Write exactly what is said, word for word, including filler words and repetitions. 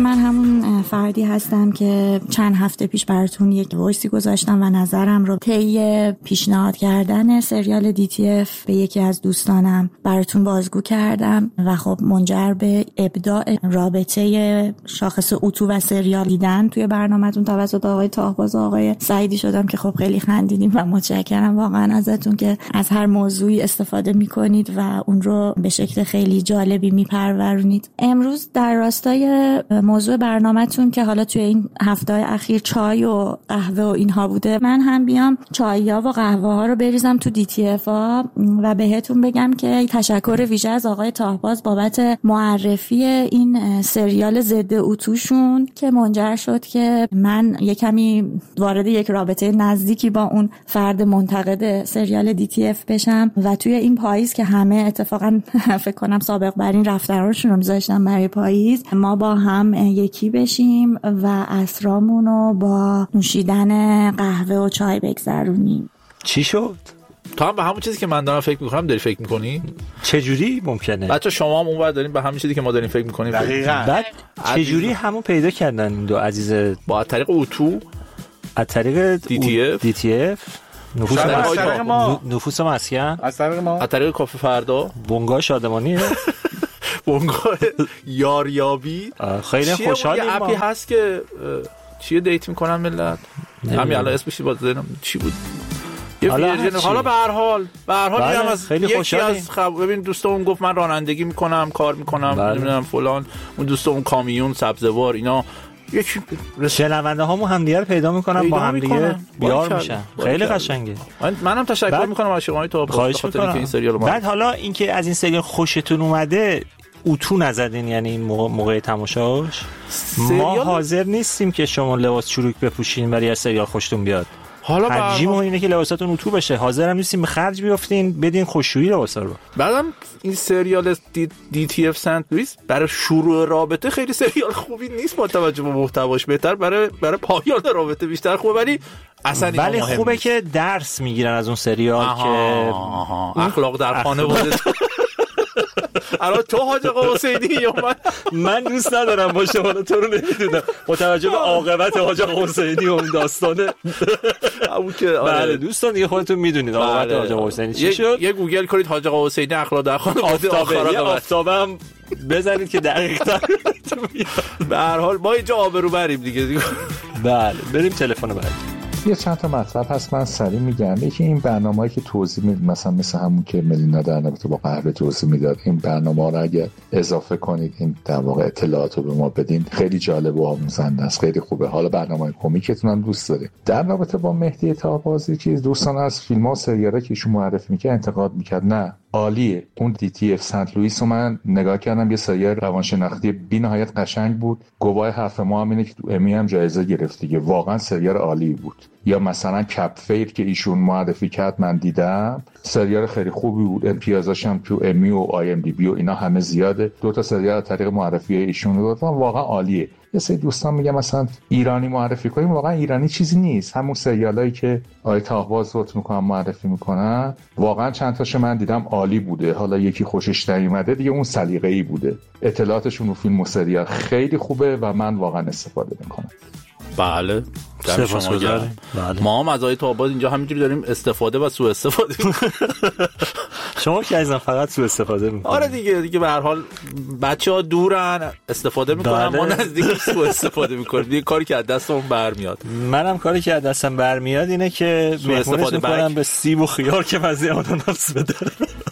من همون فردی هستم که چند هفته پیش براتون یک وایسی گذاشتم و نظرم رو طی پیشنهاد کردن سریال دی تی اف به یکی از دوستانم براتون بازگو کردم و خب منجر به ابداع رابطه شاخص اتو و سریال دیدن توی برنامه‌تون توسط آقای طاهباز و آقای سعیدی شدم که خب خیلی خندیدیم و متشکرم واقعا ازتون که از هر موضوعی استفاده میکنید و اون رو به شکل خیلی جالبی میپرورونید. امروز در راستای موضوع برنامه‌تون که حالا توی این هفته‌های اخیر چای و قهوه و اینها بوده، من هم بیام چای‌ها و قهوه‌ها رو بریزم تو دی تی اف ها و بهتون بگم که تشکر ویژه از آقای طاهباز بابت معرفی این سریال ضد اتوشون که منجر شد که من یک کمی وارد یک رابطه نزدیکی با اون فرد منتقد سریال دی تی اف بشم و توی این پاییز که همه اتفاقا فکر کنم سابق بر این رفتارشون رو می‌ذاشتن برای پاییز، ما با هم یکی بشیم و عصرامون رو با نوشیدن قهوه و چای بگذرونیم. چی شد؟ تو هم به همون چیزی که من دارم فکر میکنم داری فکر میکنی؟ چجوری ممکنه؟ بچه شما هم اونور دارین به همین چیزی که ما داریم فکر میکنیم. دقیقاً. بعد چجوری همون پیدا کردن این دو عزیز؟ با از طریق اتو، از طریق دی تی اف، دی تی اف نفوس ما نفوس مسکن، از طریق ما، از طریق کافه فردا، بنگاه شادمانیه، بنگاه یاریابی. خیلی خوشحالیم. یه اپی هست که چیه دیت میکنن ملت، همین الان اسمش باز دادم چی بود؟ حالا حالا به هر حال به هر حال میرم از خیلی خوشحالم. خب ببین دوستمون گفت من رانندگی میکنم، کار میکنم، نمیدونم فلان، اون دوستمون کامیون، سبزوار، اینا یک شنونده هامون همدیگه رو پیدا میکنن، با همدیگه بیار میشن. خیلی قشنگه. من منم تشکر میکنم از شما تا خاطر که این سریال رو. بعد حالا اینکه از این سریال خوشتون اومده اتو نزدین، یعنی این موقع, موقع تماشاش ما حاضر نیستیم که شما لباس چروک بپوشین برای از سریال خوشتون بیاد. حالا ترجیح اینه که لباساتون اتو بشه. حاضرم نیستیم به خرج بیافتین بدین خوشویی لباسا رو. بعدم این سریال دی, دی تی اف سنت لوئیس برای شروع رابطه خیلی سریال خوبی نیست با توجه به محتواش. بهتر برای برای پایان رابطه بیشتر خوبه، ولی اصلا ولی خوبه نیست. که درس میگیرن از اون سریال آها، که آها. اخلاق در خانواده. الان تو حاج آقا حسینی یا من من دوست ندارم باشه، حالا تو رو نمیدونم با توجه به عاقبت حاج آقا حسینی و اون داستانه اون که بله دوستان دیگه خودتون میدونید عاقبت حاج آقا حسینی چی شد. یه گوگل کنید حاج آقا حسینی اخلاق در خانواده، آفتابه آفتابم بزنید که دقیق تر به هر حال ما اینجا آبرو بریم دیگه. بله بریم تلفن بعدی. یه چند تا مطلب هست من سریع میگم. یکی این برنامه‌ای که توضیح میدید، مثلا مثل همون که ملینا در رابطه با قهوه توضیح میداد، این برنامه‌ها رو اگه اضافه کنید، این در واقع اطلاعات رو به ما بدین، خیلی جالب و آموزنده است، خیلی خوبه. حالا برنامه کمیکتون هم دوست دارید. در رابطه با مهدی طاهبازی چیز دوستان از فیلم‌ها و سریال‌ها که ایشون معرفی می‌کرد انتقاد می‌کرد، نه عالیه. اون دی تی اف سنت لوئیس رو من نگاه کردم، یه سریال روانشناختی بی‌نهایت قشنگ بود. گواه حرف ما هم اینه که تو امی هم جایزه گرفت دیگه. واقعا سریال عالی بود. یا مثلا کپ فیر که ایشون معرفی کرد من دیدم، سریال خیلی خوبی بود. امتیازاش هم تو امی و آی ام دی بی و اینا همه زیاده. دو تا سریال از طریق معرفی ایشون رو گفتم واقعا عالیه. یه سری دوستان میگن مثلا ایرانی معرفی کنیم، واقعا ایرانی چیزی نیست. همون سریالایی که آقای طاهباز لطف میکنن معرفی میکنن واقعا چند تاشو من دیدم عالی بوده. حالا یکی خوشش نیومده دیگه، اون سلیقه‌ای بوده. اطلاعاتشون رو فیلم و سریال خیلی خوبه و من واقعا استفاده میکنم. بله سپاسگزارم. ما هم از آقای طاهباز اینجا همینجوری داریم استفاده و سوء استفاده. شما که عزیزم فقط سوء استفاده میکنید. آره دیگه دیگه به هر حال بچه‌ها دورن استفاده میکنن، ما نزدیک سوء استفاده میکنیم. دیگه کاری که از دستمون برمیاد. منم کاری که از دستم برمیاد اینه که مهمونش میکنم به سیب و خیار که مزه آناناس بده.